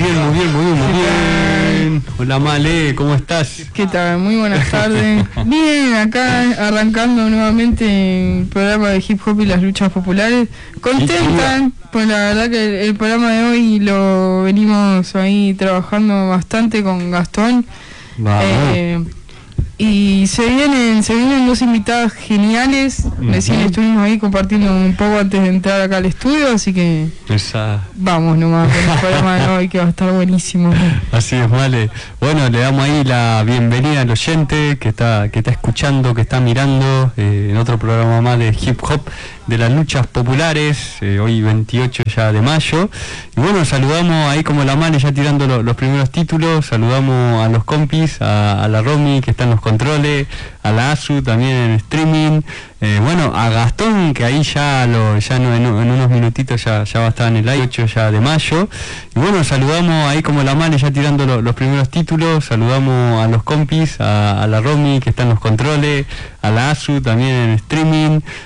Muy bien. Hola Male, ¿cómo estás? ¿Qué tal? Muy buenas tardes. Bien, acá arrancando nuevamente el programa de hip hop y las luchas populares. Contenta, pues la verdad que el programa de hoy lo venimos ahí trabajando bastante con Gastón. Y se vienen dos invitadas geniales. Recién estuvimos ahí compartiendo un poco antes de entrar acá al estudio, así que vamos nomás con el programa de hoy, que va a estar buenísimo. Así es, vale. Bueno, le damos ahí la bienvenida al oyente que está escuchando, que está mirando en otro programa más de hip hop de las luchas populares, hoy 28 ya de mayo. Y bueno, saludamos ahí como la Male ya tirando los primeros títulos, saludamos a los compis, a la Romy que está en los controles, a la Azu también en streaming, bueno, a Gastón que ahí en unos minutitos ya va a estar en el 8 ya de mayo. Y bueno, saludamos ahí como la Male ya tirando los primeros títulos, saludamos a los compis, a la Romy que está en los controles, a la Azu también en streaming,